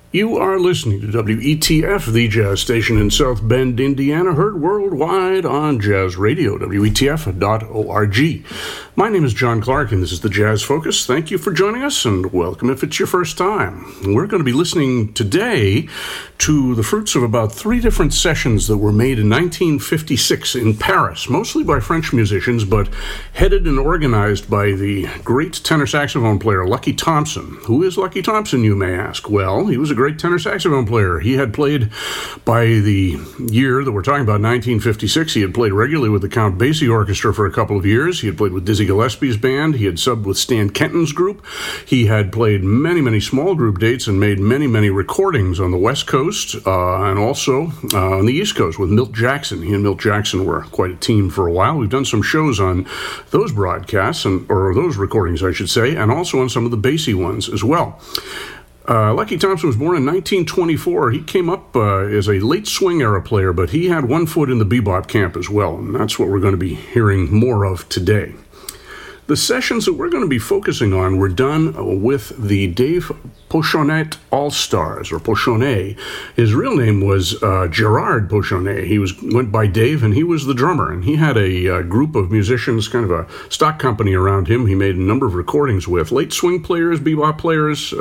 You are listening to WETF, the jazz station in South Bend, Indiana, heard worldwide on Jazz Radio, WETF.org. My name is John Clark, and this is the Jazz Focus. Thank you for joining us, and welcome if it's your first time. We're going to be listening today to the fruits of about 3 different sessions that were made in 1956 in Paris, mostly by French musicians, but headed and organized by the great tenor saxophone player Lucky Thompson. Who is Lucky Thompson, you may ask? Well, he was a great tenor saxophone player. He had played, by the year that we're talking about, 1956, he had played regularly with the Count Basie Orchestra for a couple of years. He had played with Dizzy Gillespie's band. He had subbed with Stan Kenton's group. He had played many small group dates and made many recordings on the West Coast and also on the East Coast with Milt Jackson. He and Milt Jackson were quite a team for a while. We've done some shows on those broadcasts, or those recordings, I should say, and also on some of the Basie ones as well. Lucky Thompson was born in 1924. He came up as a late swing era player, but he had one foot in the bebop camp as well, and that's what we're going to be hearing more of today. The sessions that we're going to be focusing on were done with the Dave Pochonnet All-Stars, or Pochonnet. His real name was Gerard Pochonnet. He went by Dave, and he was the drummer. And he had a group of musicians, kind of a stock company around him. He made a number of recordings with late swing players, bebop players,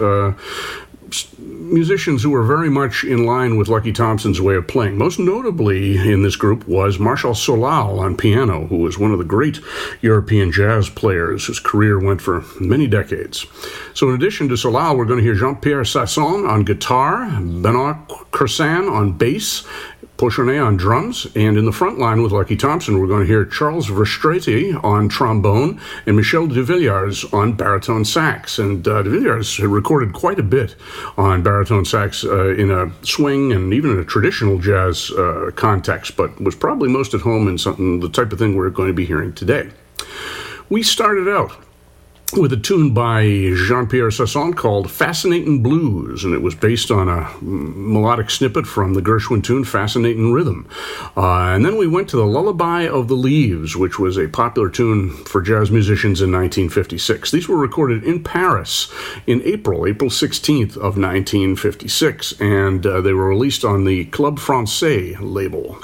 musicians who were very much in line with Lucky Thompson's way of playing. Most notably in this group was Marshal Solal on piano, who was one of the great European jazz players whose career went for many decades. So in addition to Solal, we're going to hear Jean-Pierre Sasson on guitar, Benoit Cursan on bass, Pochonnet on drums, and in the front line with Lucky Thompson, we're going to hear Charles Verstraete on trombone and Michel de Villiers on baritone sax. And de Villiers had recorded quite a bit on baritone sax in a swing and even in a traditional jazz context, but was probably most at home in the type of thing we're going to be hearing today. We started out with a tune by Jean-Pierre Sasson called Fascinating Blues, and it was based on a melodic snippet from the Gershwin tune Fascinating Rhythm. And then we went to the Lullaby of the Leaves, which was a popular tune for jazz musicians in 1956. These were recorded in Paris in April 16th of 1956, and they were released on the Club Francais label.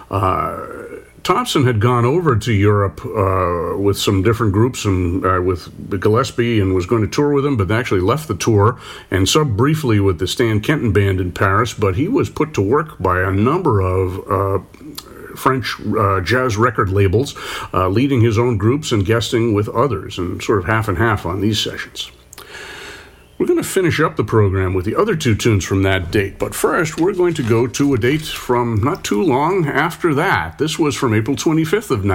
Thompson had gone over to Europe with some different groups and with Gillespie and was going to tour with them, but actually left the tour and subbed briefly with the Stan Kenton band in Paris, but he was put to work by a number of French jazz record labels, leading his own groups and guesting with others, and sort of half and half on these sessions. We're going to finish up the program with the other 2 tunes from that date, but first we're going to go to a date from not too long after that. This was from April 25th of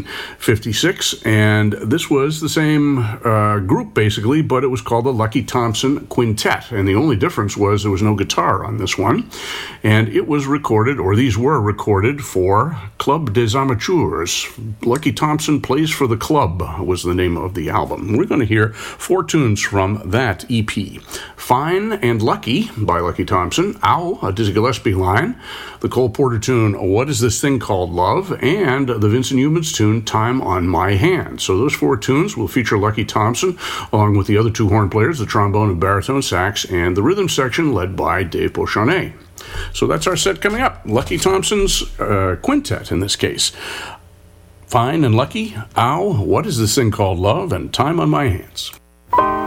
1956, and this was the same group basically, but it was called the Lucky Thompson Quintet, and the only difference was there was no guitar on this one, and it was recorded, or these were recorded, for Club des Amateurs. Lucky Thompson Plays for the Club was the name of the album. We're going to hear 4 tunes from that EP. Fine and Lucky by Lucky Thompson, Ow, a Dizzy Gillespie line, the Cole Porter tune What Is This Thing Called Love, and the Vincent Youmans tune Time on My Hands. So those 4 tunes will feature Lucky Thompson along with the other 2 horn players, the trombone and baritone sax, and the rhythm section led by Dave Pochonnet. So that's our set coming up. Lucky Thompson's quintet in this case. Fine and Lucky, Ow, What Is This Thing Called Love, and Time on My Hands.